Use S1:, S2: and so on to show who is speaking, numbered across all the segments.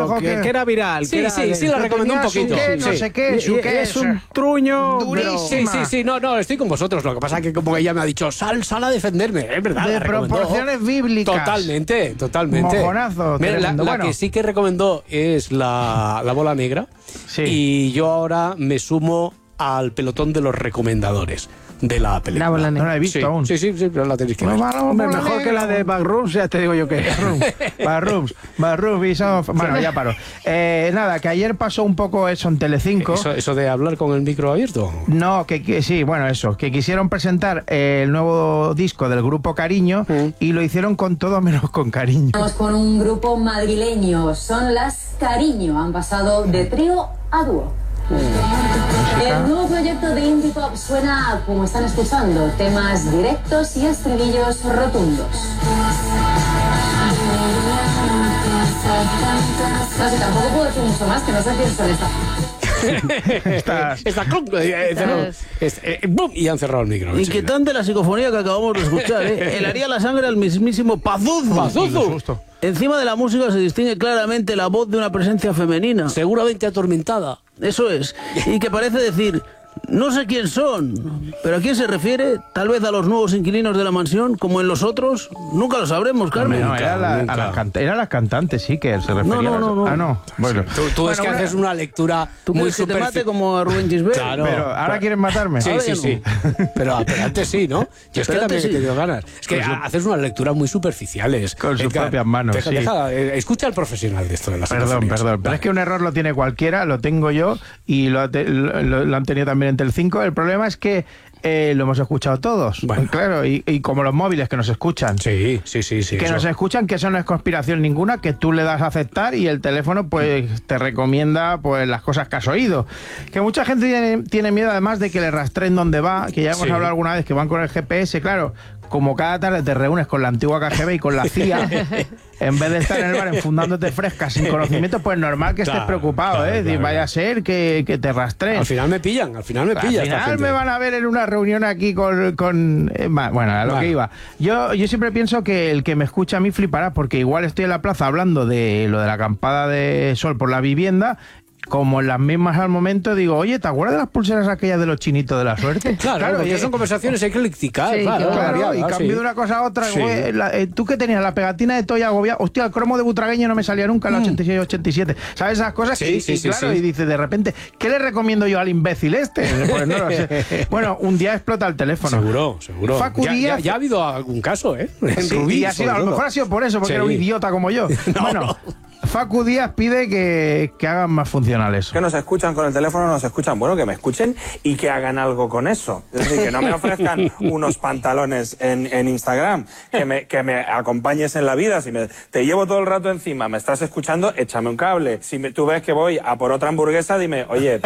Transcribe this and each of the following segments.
S1: dijo
S2: que era viral.
S3: Sí, sí, la recomendó un poquito.
S1: No sé qué,
S2: es un truño.
S3: Durísima. Sí, no, estoy con vosotros. Lo que pasa es que como ella me ha dicho, sal a defenderme, es verdad.
S1: De proporciones bíblicas.
S3: Totalmente.
S1: Mojonazo.
S3: Mira, la que sí que recomendó es la bola negra.
S1: Sí.
S3: Y yo ahora me sumo al pelotón de los recomendadores de la película.
S2: La bola negra.
S1: No la he visto aún.
S3: Sí, pero la tenéis que ver.
S2: Hombre, mejor que la de Backrooms, ya te digo yo que
S1: Backrooms, bueno, ya paro. Nada, que ayer pasó un poco eso en Telecinco.
S3: Eso de hablar con el micro abierto.
S1: No, que sí, bueno, eso, que quisieron presentar el nuevo disco del grupo Cariño y lo hicieron con todo menos con cariño.
S4: Estamos con un grupo madrileño, son las Cariño, han pasado de trío a dúo. El nuevo proyecto de indie pop suena como están escuchando, temas directos y estribillos rotundos. No sé, tampoco puedo decir mucho más, que no sé quién son
S3: y han cerrado el micro.
S5: Inquietante la psicofonía que acabamos de escuchar, ¿eh? Helaría la sangre al mismísimo Pazuzu. Encima de la música se distingue claramente la voz de una presencia femenina.
S3: Seguramente atormentada.
S5: Eso es. Y que parece decir, no sé quién son, pero ¿a quién se refiere? Tal vez a los nuevos inquilinos de la mansión, como en los otros. Nunca lo sabremos, Carmen.
S1: No, era las cantantes, sí, que se refería
S5: No.
S1: Ah, no. Bueno.
S3: Tú es que haces una lectura muy
S5: que te mate como a Rubén Gisbert.
S3: Claro.
S1: Pero ahora quieren matarme.
S3: Sí. Pero antes sí, ¿no? Yo es que también he tenido ganas. Es que haces unas lecturas muy superficiales.
S1: Con sus propias manos, sí.
S3: Escucha al profesional de esto de las
S1: Perdón. Pero es que un error lo tiene cualquiera, lo tengo yo y lo han tenido también en Telecinco. El problema es que lo hemos escuchado todos. Bueno. Claro, y como los móviles que nos escuchan.
S3: Sí.
S1: Que nos escuchan, que eso no es conspiración ninguna, que tú le das a aceptar y el teléfono pues te recomienda pues las cosas que has oído. Que mucha gente tiene miedo además de que le rastreen dónde va, que ya hemos hablado alguna vez que van con el GPS, claro. Como cada tarde te reúnes con la antigua KGB y con la CIA, en vez de estar en el bar enfundándote frescas sin conocimiento, pues normal que estés preocupado, claro. Vaya a ser que te rastreen.
S3: Al final me pillan. Al final
S1: me van a ver en una reunión aquí con bueno, a lo que iba. Yo siempre pienso que el que me escucha a mí flipará, porque igual estoy en la plaza hablando de lo de la acampada de sol por la vivienda. Como en las mismas al momento digo, oye, ¿te acuerdas de las pulseras aquellas de los chinitos de la suerte?
S3: Claro, porque son conversaciones eclécticas.
S1: Sí, claro, y cambio de una cosa a otra. Sí. Tú que tenías la pegatina de Toya Agobiado, hostia, el cromo de Butragueño no me salía nunca en la 86-87. ¿Sabes esas cosas?
S3: Sí.
S1: Y dices de repente, ¿qué le recomiendo yo al imbécil este? Pues no lo sé. Bueno, un día explota el teléfono.
S3: Seguro.
S1: Facu Díaz,
S3: ya ha habido algún caso, ¿eh?
S1: En Rubí, a lo mejor ha sido por eso, porque era un idiota como yo. Facu Díaz pide que hagan más funcionales.
S6: Que nos escuchan con el teléfono, nos escuchan. Bueno, que me escuchen y que hagan algo con eso. Es decir, que no me ofrezcan unos pantalones en Instagram, que me acompañes en la vida. Si te llevo todo el rato encima, me estás escuchando, échame un cable. Si tú ves que voy a por otra hamburguesa, dime, oye...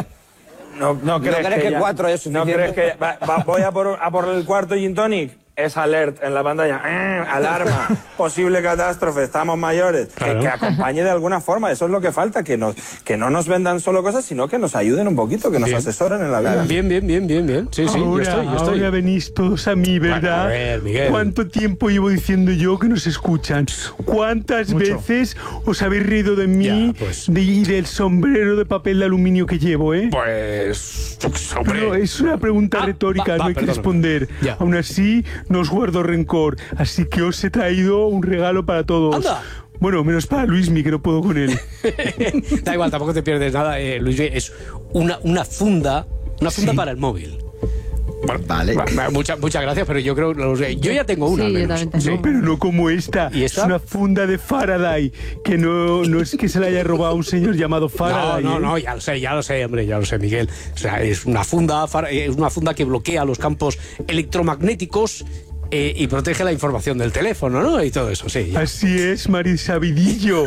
S6: ¿No crees que 4 es suficiente? ¿No crees que voy a por el cuarto gin tonic? Es alert en la pantalla, alarma, posible catástrofe, estamos mayores. Claro. Que acompañe de alguna forma, eso es lo que falta, que no nos vendan solo cosas, sino que nos ayuden un poquito, que nos asesoren en la vida.
S3: Bien. Sí, yo estoy.
S2: Ahora venís todos a mí, ¿verdad?
S3: Bueno, a ver, Miguel.
S2: ¿Cuánto tiempo llevo diciendo yo que nos escuchan? ¿Cuántas veces os habéis reído de mí y del sombrero de papel de aluminio que llevo,
S3: Pues, hombre.
S2: Pero es una pregunta retórica, no hay que responder. Aún así, no os guardo rencor, así que os he traído un regalo para todos.
S3: ¡Anda!
S2: Bueno, menos para Luismi, que no puedo con él.
S3: Da igual, tampoco te pierdes nada, Luismi. Es una funda para el móvil. Bueno, vale. Muchas gracias, pero yo creo yo ya tengo una.
S2: No, pero no como esta.
S3: ¿Y esta?
S2: Es una funda de Faraday, que no es que se la haya robado a un señor llamado Faraday.
S3: No, ya lo sé, hombre, ya lo sé, Miguel. O sea, es una funda que bloquea los campos electromagnéticos y protege la información del teléfono, ¿no? Y todo eso, sí. Ya.
S2: Así es, Marisabidillo.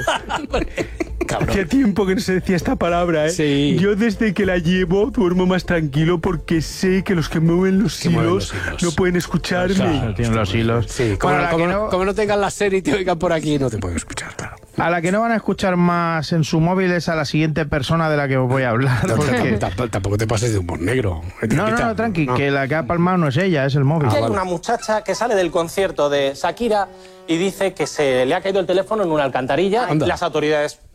S2: Hacía tiempo que no se decía esta palabra, ¿eh?
S3: Sí.
S2: Yo desde que la llevo duermo más tranquilo porque sé que los que mueven los hilos no pueden escucharme.
S1: Claro, tienen los hilos.
S3: Sí, como no tengan la serie y te oigan por aquí, no te pueden escuchar, claro.
S1: A la que no van a escuchar más en su móvil es a la siguiente persona de la que os voy a hablar.
S3: Tampoco te pases de humor negro.
S1: No, tranqui, que la que ha palmado no es ella, es el móvil.
S7: Hay una muchacha que sale del concierto de Shakira y dice que se le ha caído el teléfono en una alcantarilla.
S3: Anda.
S7: Las autoridades